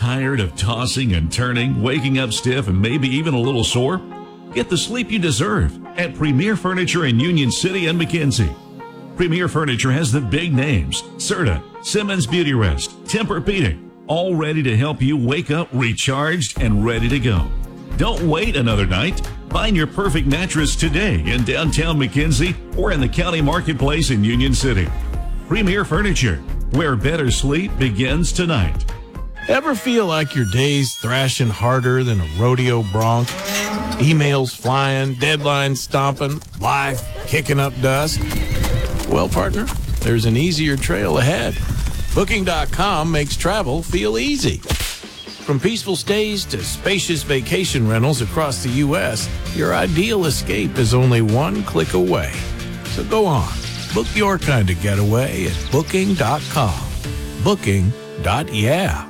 Tired of tossing and turning, waking up stiff, and maybe even a little sore? Get the sleep you deserve at Premier Furniture in Union City and McKenzie. Premier Furniture has the big names: Serta, Simmons Beauty Rest, Tempur-Pedic, all ready to help you wake up recharged and ready to go. Don't wait another night. Find your perfect mattress today in downtown McKenzie or in the county marketplace in Union City. Premier Furniture, where better sleep begins tonight. Ever feel like your day's thrashing harder than a rodeo bronc? Emails flying, deadlines stomping, life kicking up dust? Well, partner, there's an easier trail ahead. Booking.com makes travel feel easy. From peaceful stays to spacious vacation rentals across the U.S., your ideal escape is only one click away. So go on, book your kind of getaway at Booking.com. Booking.yeah.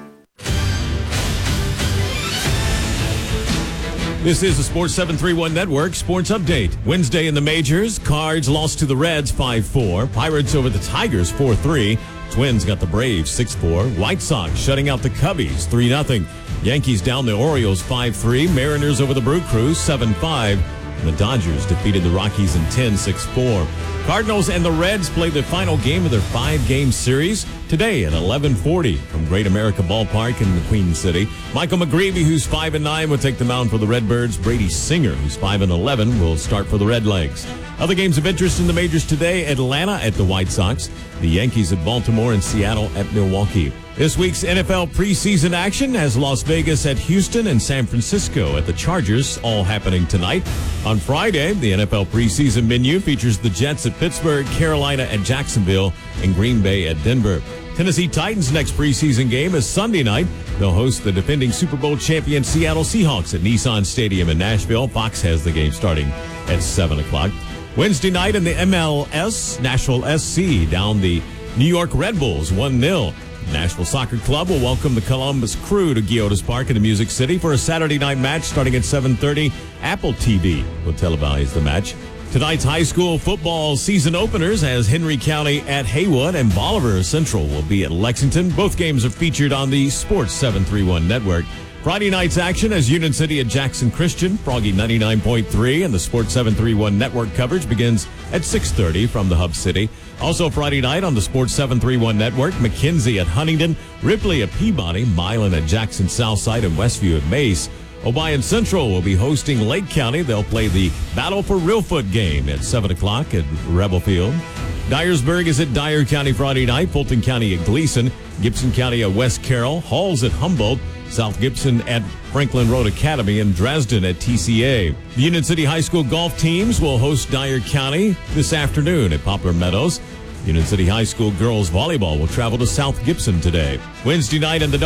This is the Sports 731 Network Sports Update. Wednesday in the majors, Cards lost to the Reds 5-4. Pirates over the Tigers 4-3. Twins got the Braves 6-4. White Sox shutting out the Cubbies 3-0. Yankees down the Orioles 5-3. Mariners over the Brew Crews 7-5. And the Dodgers defeated the Rockies in 6-4. Cardinals and the Reds play the final game of their 5-game series today at 11:40 from Great America Ballpark in the Queen City. Michael McGreevy, who's 5-9, will take the mound for the Redbirds. Brady Singer, who's 5-11, will start for the Redlegs. Other games of interest in the majors today: Atlanta at the White Sox, the Yankees at Baltimore, and Seattle at Milwaukee. This week's NFL preseason action has Las Vegas at Houston and San Francisco at the Chargers, all happening tonight. On Friday, the NFL preseason menu features the Jets at Pittsburgh, Carolina at Jacksonville, and Green Bay at Denver. Tennessee Titans' next preseason game is Sunday night. They'll host the defending Super Bowl champion Seattle Seahawks at Nissan Stadium in Nashville. Fox has the game starting at 7 o'clock. Wednesday night in the MLS, Nashville SC down the New York Red Bulls 1-0. Nashville Soccer Club will welcome the Columbus Crew to Geodis Park in the Music City for a Saturday night match starting at 7:30. Apple TV will televise the match. Tonight's high school football season openers as Henry County at Haywood and Bolivar Central will be at Lexington. Both games are featured on the Sports 731 Network. Friday night's action as Union City at Jackson Christian, Froggy 99.3, and the Sports 731 Network coverage begins at 6:30 from the Hub City. Also Friday night on the Sports 731 Network, McKenzie at Huntington, Ripley at Peabody, Milan at Jackson Southside, and Westview at Mace. Obion Central will be hosting Lake County. They'll play the Battle for Reelfoot game at 7 o'clock at Rebel Field. Dyersburg is at Dyer County Friday night, Fulton County at Gleason, Gibson County at West Carroll, Halls at Humboldt, South Gibson at Franklin Road Academy, and Dresden at TCA. The Union City High School golf teams will host Dyer County this afternoon at Poplar Meadows. Union City High School girls volleyball will travel to South Gibson today. Wednesday night in the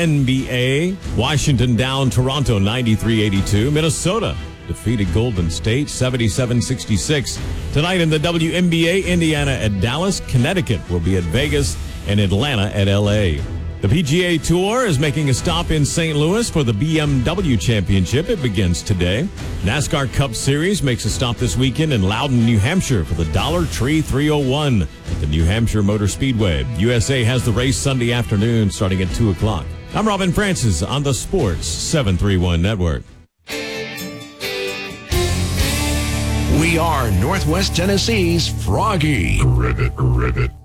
WNBA, Washington down Toronto 93-82. Minnesota defeated Golden State 77-66. Tonight in the WNBA, Indiana at Dallas, Connecticut will be at Vegas, and Atlanta at LA. The PGA Tour is making a stop in St. Louis for the BMW Championship. It begins today. NASCAR Cup Series makes a stop this weekend in Loudon, New Hampshire for the Dollar Tree 301 at the New Hampshire Motor Speedway. USA has the race Sunday afternoon starting at 2 o'clock. I'm Robin Francis on the Sports 731 Network. We are Northwest Tennessee's Froggy. Ribbit.